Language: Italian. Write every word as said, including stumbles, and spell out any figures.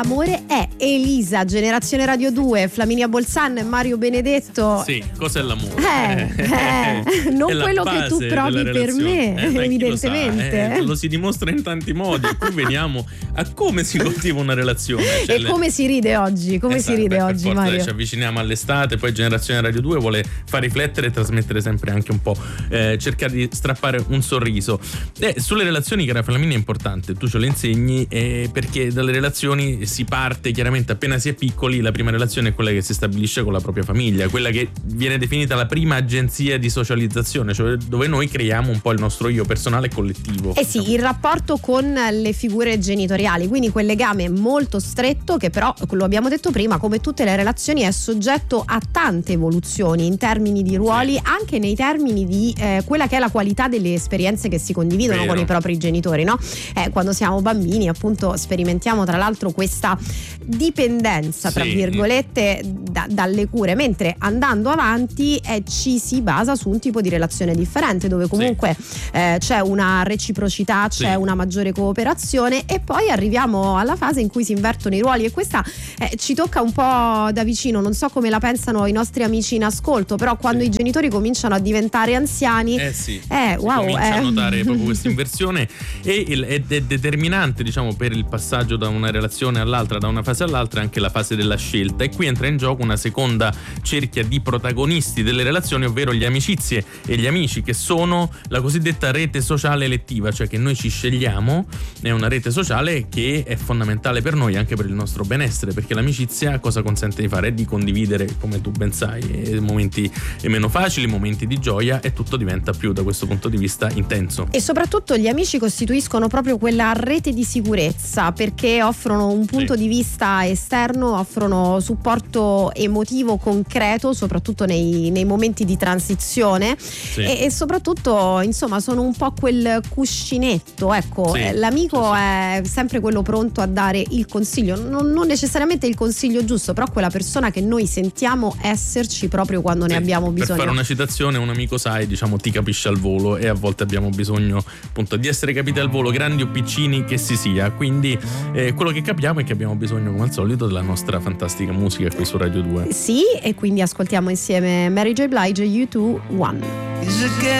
amore è. Elisa, Generazione Radio due, Flaminia Bolzan e Mario Benedetto. Sì, cos'è l'amore? Eh, eh, non quello che tu provi per me, eh, evidentemente. Lo, sa, eh, lo si dimostra in tanti modi. E qui veniamo a come si coltiva una relazione. Cioè e le... come si ride oggi, come esatto, si ride per oggi, forza, Mario. Ci avviciniamo all'estate, poi Generazione Radio due vuole far riflettere e trasmettere sempre anche un po', eh, cercare di strappare un sorriso. E sulle relazioni, cara Flaminia, è importante, tu ce le insegni, eh, perché dalle relazioni si parte chiaramente appena si è piccoli. La prima relazione è quella che si stabilisce con la propria famiglia, quella che viene definita la prima agenzia di socializzazione, cioè dove noi creiamo un po' il nostro io personale e collettivo. Eh sì, diciamo. Il rapporto con le figure genitoriali, quindi quel legame molto stretto che però, lo abbiamo detto prima, come tutte le relazioni è soggetto a tante evoluzioni in termini di ruoli, sì. Anche nei termini di eh, quella che è la qualità delle esperienze che si condividono Vero. Con i propri genitori, no? Eh, quando siamo bambini appunto sperimentiamo tra l'altro questa dipendenza, tra sì. virgolette, da, dalle cure, mentre andando avanti eh, ci si basa su un tipo di relazione differente, dove comunque sì. eh, c'è una reciprocità, c'è sì. una maggiore cooperazione, e poi arriviamo alla fase in cui si invertono i ruoli, e questa eh, ci tocca un po' da vicino. Non so come la pensano i nostri amici in ascolto, però quando sì. i genitori cominciano a diventare anziani eh sì eh, si wow, comincia eh. a notare proprio questa inversione, e il, è, è determinante, diciamo, per il passaggio da una relazione all'altra, da una fase all'altra, anche la fase della scelta. E qui entra in gioco una seconda cerchia di protagonisti delle relazioni, ovvero gli amicizie e gli amici, che sono la cosiddetta rete sociale elettiva, cioè che noi ci scegliamo. È una rete sociale che è fondamentale per noi, anche per il nostro benessere, perché l'amicizia cosa consente di fare? È di condividere, come tu ben sai, momenti meno facili, momenti di gioia, e tutto diventa più, da questo punto di vista, intenso. E soprattutto gli amici costituiscono proprio quella rete di sicurezza, perché offrono un punto sì. di vista esterno, offrono supporto emotivo concreto, soprattutto nei, nei momenti di transizione sì. e, e soprattutto, insomma, sono un po' quel cuscinetto, ecco. Sì. L'amico sì, sì. è sempre quello pronto a dare il consiglio, non, non necessariamente il consiglio giusto, però quella persona che noi sentiamo esserci proprio quando sì. ne abbiamo bisogno. Per fare una citazione, un amico, sai, diciamo, ti capisce al volo, e a volte abbiamo bisogno appunto di essere capiti al volo, grandi o piccini che si sia. Quindi eh, quello che capiamo è che abbiamo bisogno, come al solito, della nostra fantastica musica qui su Radio due. Sì, e quindi ascoltiamo insieme Mary J. Blige, U due, One.